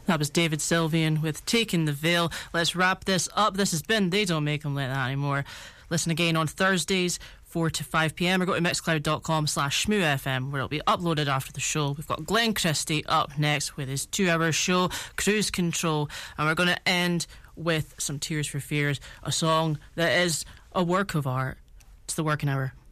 That was David Sylvian with Taking the Veil. Let's wrap this up. This has been They Don't Make Them Like That Anymore. Listen again on Thursdays, 4 to 5 p.m, or go to mixcloud.com/shmoofm, where it'll be uploaded after the show. We've got Glenn Christie up next with his 2-hour show, Cruise Control, and we're going to end with some Tears for Fears, a song that is a work of art. It's the Working Hour.